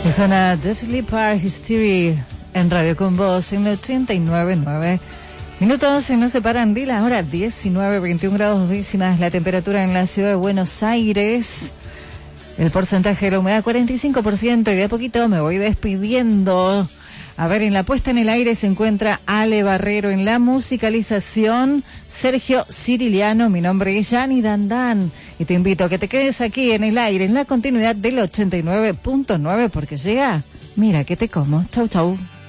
Suena Def Leppard History en Radio Con Voz en el 89.9. Minutos se nos separan de la hora 19, 21 grados décimas la temperatura en la ciudad de Buenos Aires. El porcentaje de la humedad 45% y de a poquito me voy despidiendo. A ver, en la puesta en el aire se encuentra Ale Barrero, en la musicalización Sergio Ciriliano, mi nombre es Yani Dandán y te invito a que te quedes aquí en el aire, en la continuidad del 89.9 porque llega, mira que te como. Chau, chau.